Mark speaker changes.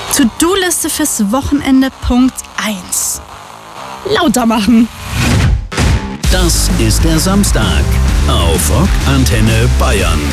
Speaker 1: To-Do-Liste fürs Wochenende Punkt 1. Lauter machen.
Speaker 2: Das ist der Samstag auf Rock Antenne Bayern.